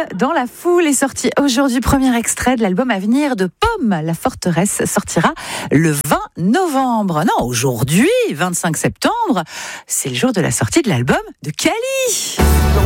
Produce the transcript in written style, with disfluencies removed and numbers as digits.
dans la foule est sorti aujourd'hui. Premier extrait de l'album à venir de Pomme. La Forteresse sortira le 20 novembre. Non, aujourd'hui, 25 septembre, c'est le jour de la sortie de l'album de Kali.